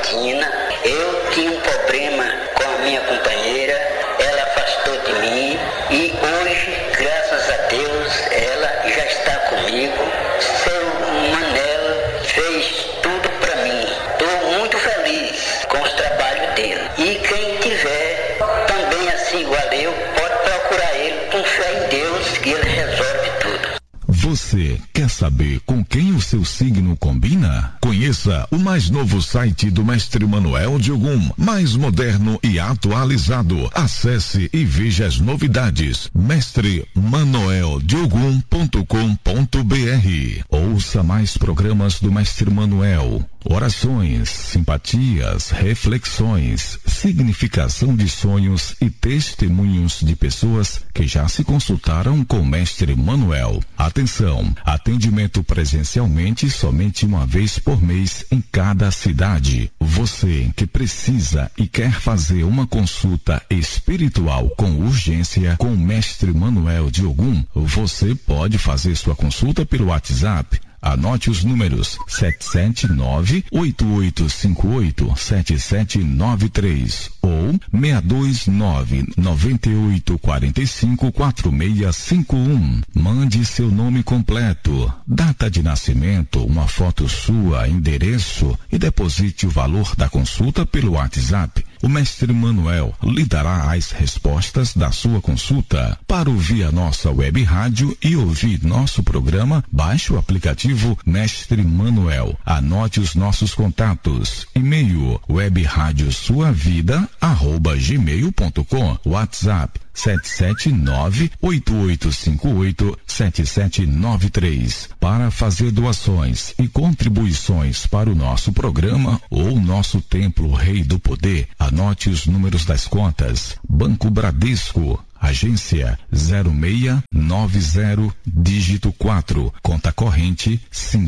Valentina. Eu tinha um problema com a minha companheira, ela afastou de mim e hoje, graças a Deus, ela já está comigo. Seu Manelo fez tudo para mim. Estou muito feliz com os trabalhos dele. E quem tiver também assim igual eu, pode procurar ele com fé em Deus, que ele resolve tudo. Você quer saber com quem o seu signo combina? Conheça o mais novo site do Mestre Manuel de Ogum, mais moderno e atualizado. Acesse e veja as novidades. mestremanueldeogum.com.br. Ouça mais programas do Mestre Manuel. Orações, simpatias, reflexões, significação de sonhos e testemunhos de pessoas que já se consultaram com o Mestre Manuel. Atenção, atendimento presencialmente somente uma vez por mês em cada cidade. Você que precisa e quer fazer uma consulta espiritual com urgência com o Mestre Manuel de Ogum, você pode fazer sua consulta pelo WhatsApp. Anote os números 779-8858-7793 ou 629-9845-4651. Mande seu nome completo, data de nascimento, uma foto sua, endereço e deposite o valor da consulta pelo WhatsApp. O Mestre Manuel lhe dará as respostas da sua consulta. Para ouvir a nossa web rádio e ouvir nosso programa, baixe o aplicativo Mestre Manuel. Anote os nossos contatos. E-mail webradiosuavida@gmail.com. WhatsApp 779-8858-7793. Para fazer doações e contribuições para o nosso programa ou nosso Templo Rei do Poder, anote os números das contas. Banco Bradesco, agência 0690, dígito 4, conta corrente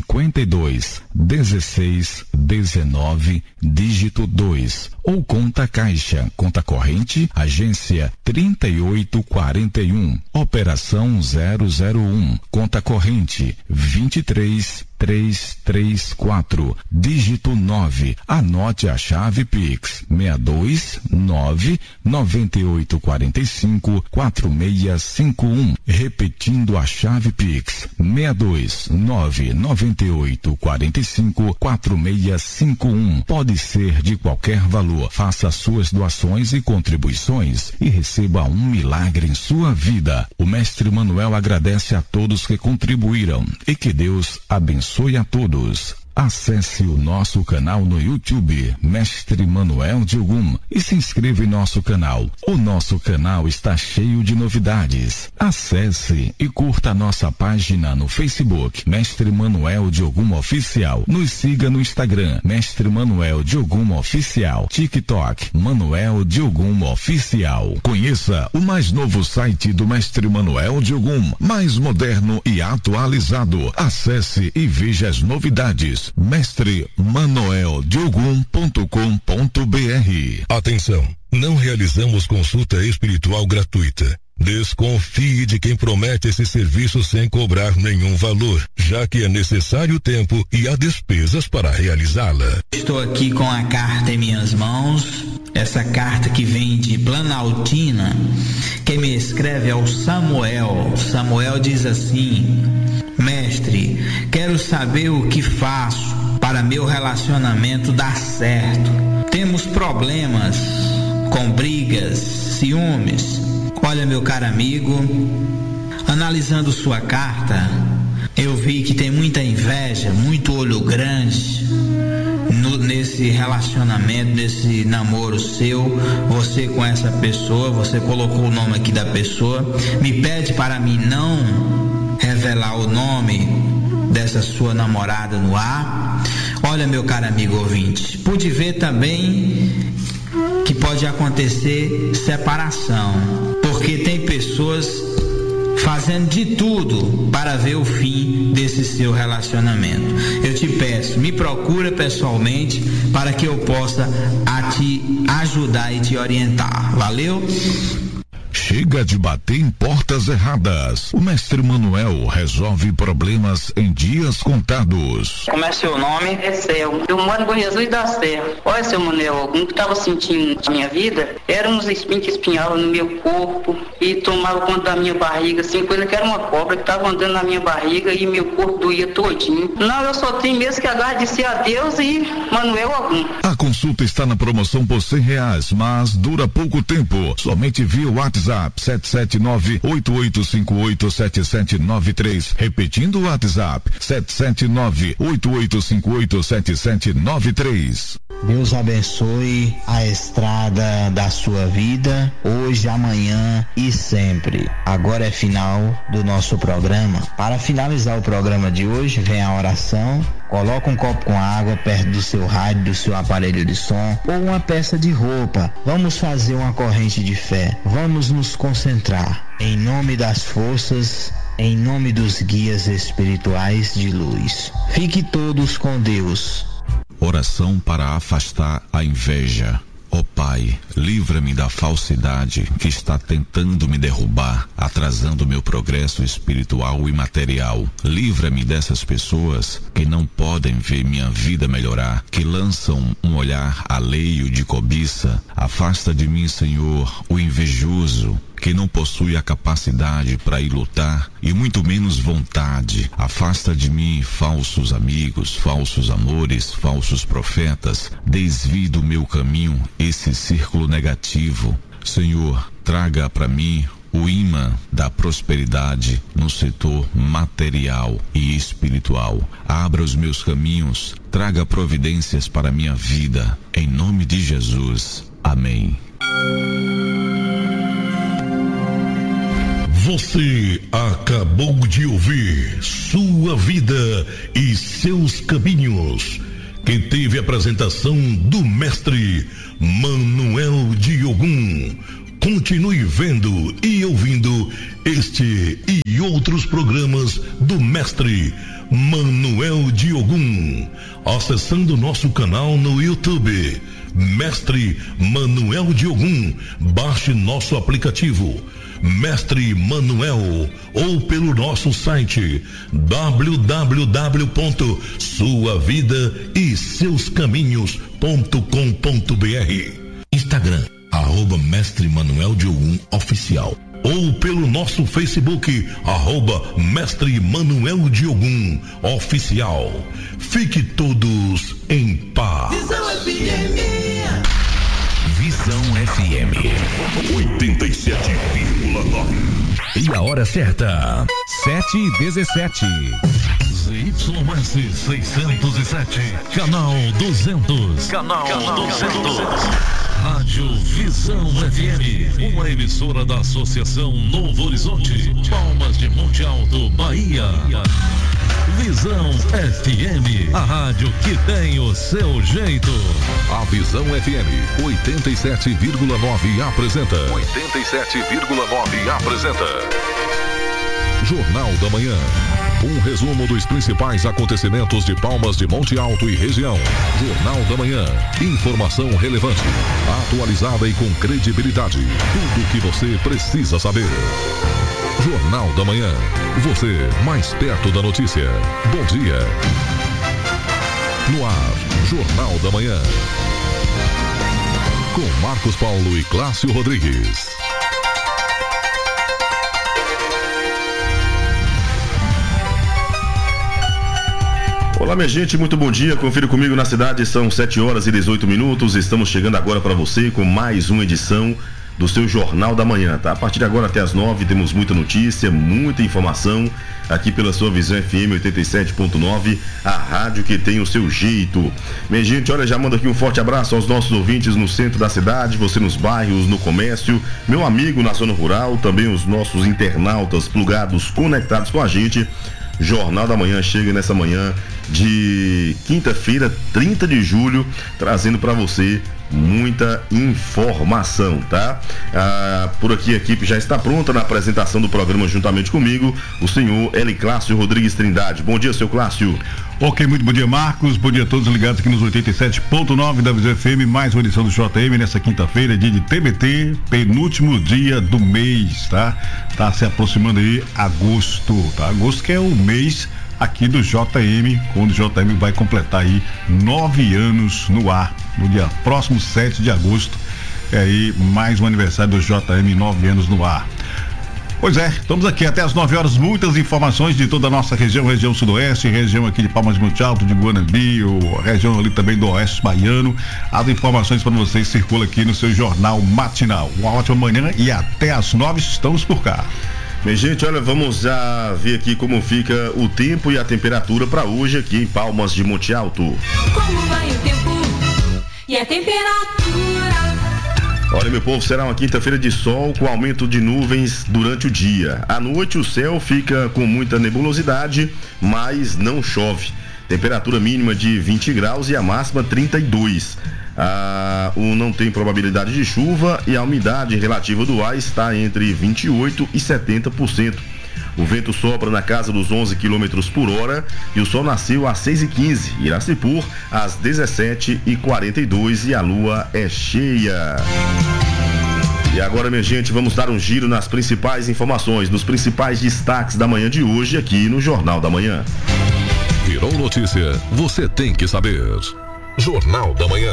521619, dígito 2, ou conta caixa, conta corrente, agência 3841, operação 001, conta corrente 23334, dígito 9. Anote a chave Pix 629-9845-4651. Repetindo a chave Pix 629-9845-4651. Pode ser de qualquer valor. Faça suas doações e contribuições e receba um milagre em sua vida. O Mestre Manuel agradece a todos que contribuíram e que Deus abençoe a todos. Acesse o nosso canal no YouTube, Mestre Manuel de Ogum, e se inscreva em nosso canal. O nosso canal está cheio de novidades. Acesse e curta a nossa página no Facebook, Mestre Manuel de Ogum Oficial. Nos siga no Instagram, Mestre Manuel de Ogum Oficial. TikTok, Manuel de Ogum Oficial. Conheça o mais novo site do Mestre Manuel de Ogum, mais moderno e atualizado. Acesse e veja as novidades. mestremanueldeogum.com.br. Atenção, não realizamos consulta espiritual gratuita. Desconfie de quem promete esse serviço sem cobrar nenhum valor, já que é necessário tempo e há despesas para realizá-la. Estou aqui com a carta em minhas mãos, essa carta que vem de Planaltina. Quem me escreve é o Samuel. Samuel diz assim: mestre, quero saber o que faço para meu relacionamento dar certo. Temos problemas com brigas, ciúmes. Olha, meu caro amigo, analisando sua carta, eu vi que tem muita inveja, muito olho grande nesse relacionamento, nesse namoro seu. Você com essa pessoa, você colocou o nome aqui da pessoa, me pede para mim não revelar o nome dessa sua namorada no ar. Olha, meu caro amigo ouvinte, pude ver também que pode acontecer separação, porque tem pessoas fazendo de tudo para ver o fim desse seu relacionamento. Eu te peço, me procura pessoalmente para que eu possa te ajudar e te orientar. Valeu? Chega de bater em portas erradas. O mestre Manuel resolve problemas em dias contados. Como é seu nome? É Céu. Eu moro em Bom Jesus da Serra. Olha, seu Manuel, o que eu estava sentindo na minha vida eram uns espinhos que espinhavam no meu corpo e tomavam conta da minha barriga, assim, coisa que era uma cobra que estava andando na minha barriga e meu corpo doía todinho. Não, eu só tenho mesmo que agradecer a Deus e Manuel algum. A consulta está na promoção por R$100, mas dura pouco tempo. Somente via WhatsApp 779-8858-7793. Repetindo o WhatsApp 779-8858-7793. Deus abençoe a estrada da sua vida, hoje, amanhã e sempre. Agora é final do nosso programa. Para finalizar o programa de hoje, vem a oração. Coloca um copo com água perto do seu rádio, do seu aparelho de som ou uma peça de roupa. Vamos fazer uma corrente de fé. Vamos nos concentrar. Em nome das forças, em nome dos guias espirituais de luz. Fique todos com Deus. Oração para afastar a inveja. Ó Pai, livra-me da falsidade que está tentando me derrubar, atrasando meu progresso espiritual e material. Livra-me dessas pessoas que não podem ver minha vida melhorar, que lançam um olhar alheio de cobiça. Afasta de mim, Senhor, o invejoso, que não possui a capacidade para ir lutar e muito menos vontade. Afasta de mim falsos amigos, falsos amores, falsos profetas. Desvie do meu caminho esse círculo negativo. Senhor, traga para mim o imã da prosperidade no setor material e espiritual. Abra os meus caminhos, traga providências para minha vida. Em nome de Jesus. Amém. Você acabou de ouvir Sua Vida e Seus Caminhos, que teve a apresentação do mestre Manuel de Ogum. Continue vendo e ouvindo este e outros programas do mestre Manuel de Ogum, acessando nosso canal no YouTube, Mestre Manuel de Ogum. Baixe nosso aplicativo Mestre Manuel ou pelo nosso site www.suavidaeseuscaminhos.com.br. Instagram @Mestre Manuel de Ogum Oficial ou pelo nosso Facebook @Mestre Manuel de Ogum Oficial. Fique todos em paz. Visão FM 87,9. E a hora certa 7h17. ZYS 607, canal 200. Canal 200. Rádio Visão FM, uma emissora da Associação Novo Horizonte, Palmas de Monte Alto, Bahia. Visão FM, a rádio que tem o seu jeito. A Visão FM 87,9 apresenta. Jornal da Manhã. Um resumo dos principais acontecimentos de Palmas de Monte Alto e região. Jornal da Manhã. Informação relevante, atualizada e com credibilidade. Tudo o que você precisa saber. Jornal da Manhã. Você mais perto da notícia. Bom dia. No ar, Jornal da Manhã. Com Marcos Paulo e Cláudio Rodrigues. Olá, minha gente, muito bom dia. Confira comigo na cidade, são 7h18. Estamos chegando agora para você com mais uma edição do seu Jornal da Manhã, tá? A partir de agora até as 9 temos muita notícia, muita informação aqui pela sua Visão FM 87.9, a rádio que tem o seu jeito. Minha gente, olha, já mando aqui um forte abraço aos nossos ouvintes no centro da cidade, você nos bairros, no comércio, meu amigo na zona rural, também os nossos internautas plugados, conectados com a gente. Jornal da Manhã chega nessa manhã de quinta-feira, 30 de julho, trazendo para você muita informação, tá? Por aqui a equipe já está pronta na apresentação do programa juntamente comigo, o senhor Cláudio Rodrigues Trindade. Bom dia, seu Cláudio. Ok, muito bom dia, Marcos. Bom dia a todos ligados aqui nos 87.9 da Visão FM, mais uma edição do JM nessa quinta-feira, dia de TBT, penúltimo dia do mês, tá? Tá se aproximando aí agosto, tá? Agosto que é o mês aqui do JM, quando o JM vai completar aí 9 anos no ar, no dia próximo 7 de agosto, é aí mais um aniversário do JM, 9 anos no ar. Pois é, estamos aqui até às 9 horas, muitas informações de toda a nossa região sudoeste, região aqui de Palmas de Monte Alto, de Guanambi, região ali também do oeste baiano. As informações para vocês circulam aqui no seu jornal matinal. Uma ótima manhã e até às 9 estamos por cá. Bem, gente, olha, vamos já ver aqui como fica o tempo e a temperatura para hoje aqui em Palmas de Monte Alto. Como vai o tempo e a temperatura? Olha, meu povo, será uma quinta-feira de sol com aumento de nuvens durante o dia. À noite o céu fica com muita nebulosidade, mas não chove. Temperatura mínima de 20 graus e a máxima 32. Não tem probabilidade de chuva e a umidade relativa do ar está entre 28% e 70%. O vento sopra na casa dos 11 km por hora e o sol nasceu às 6h15, irá se pôr às 17h42 e a lua é cheia. E agora, minha gente, vamos dar um giro nas principais informações, nos principais destaques da manhã de hoje aqui no Jornal da Manhã. Virou notícia, você tem que saber. Jornal da Manhã.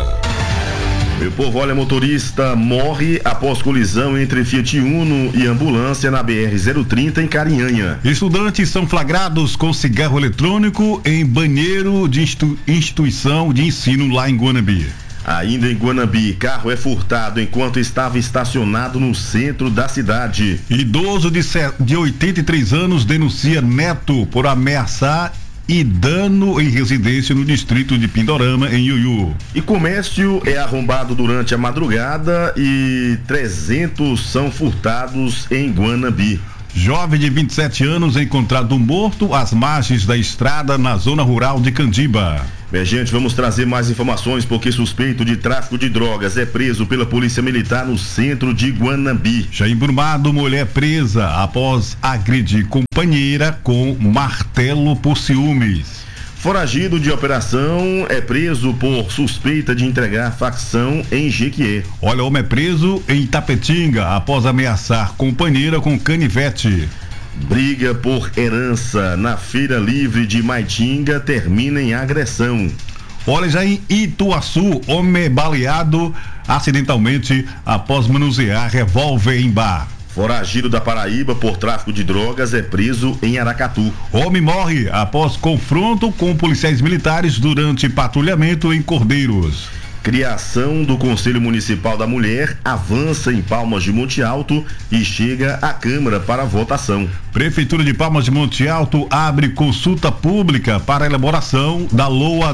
Meu povo, olha, motorista morre após colisão entre Fiat Uno e ambulância na BR-030 em Carinhanha. Estudantes são flagrados com cigarro eletrônico em banheiro de instituição de ensino lá em Guanambi. Ainda em Guanambi, carro é furtado enquanto estava estacionado no centro da cidade. Idoso de 83 anos denuncia neto por ameaçar e dano em residência no distrito de Pindorama, em Iuiú. E comércio é arrombado durante a madrugada e 300 são furtados em Guanambi. Jovem de 27 anos encontrado morto às margens da estrada na zona rural de Candiba. Minha gente, vamos trazer mais informações porque suspeito de tráfico de drogas é preso pela Polícia Militar no centro de Guanambi. Já em Brumado, mulher presa após agredir companheira com martelo por ciúmes. Foragido de operação é preso por suspeita de entregar facção em Jequié. Olha, homem é preso em Itapetinga após ameaçar companheira com canivete. Briga por herança na Feira Livre de Maitinga termina em agressão. Olha, já em Ituaçu, homem baleado acidentalmente após manusear revólver em bar. Foragido da Paraíba por tráfico de drogas é preso em Aracatu. Homem morre após confronto com policiais militares durante patrulhamento em Cordeiros. Criação do Conselho Municipal da Mulher avança em Palmas de Monte Alto e chega à Câmara para votação. Prefeitura de Palmas de Monte Alto abre consulta pública para a elaboração da LOA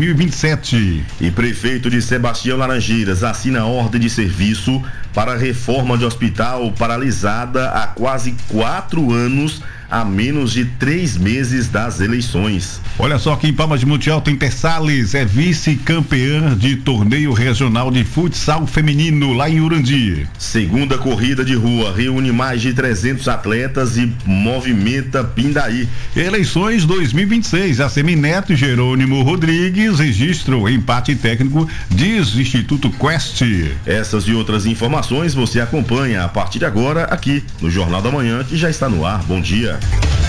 2027. E prefeito de Sebastião Laranjeiras assina ordem de serviço para a reforma de hospital paralisada há quase 4 anos, a menos de 3 meses das eleições. Olha só, aqui em Palmas de Monte Alto, Intersalles é vice-campeã de torneio regional de futsal feminino lá em Urandi. Segunda corrida de rua reúne mais de 300 atletas e movimenta Pindaí. Eleições 2026, a Semineto e Jerônimo Rodrigues registram empate técnico, diz Instituto Quest. Essas e outras informações você acompanha a partir de agora aqui no Jornal da Manhã, que já está no ar. Bom dia.